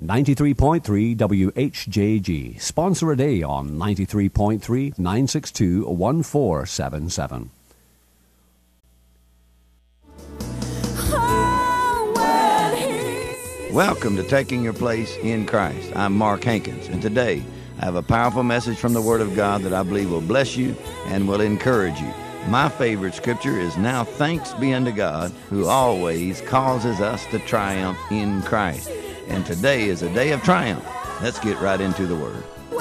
93.3 WHJG. Sponsor a day on 93.3 962 1477. Welcome to Taking Your Place in Christ. I'm Mark Hankins, and today I have a powerful message from the Word of God that I believe will bless you and will encourage you. My favorite scripture is, "Now thanks be unto God, who always causes us to triumph in Christ." And today is a day of triumph. Let's get right into the Word.